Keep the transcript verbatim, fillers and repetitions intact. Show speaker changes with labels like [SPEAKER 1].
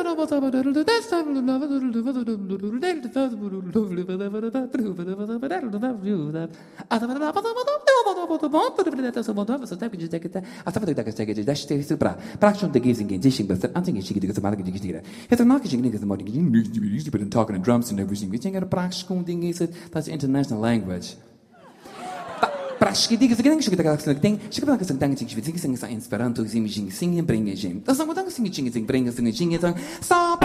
[SPEAKER 1] talking and drums and everything. We think at a practical thing is it that's international language. Prashki diga zaging shukita ka thing, shukita ka sang ting shukita sing sing Esperanto zimijing sing bring jing. Das ang modang sing jing bring sing jing.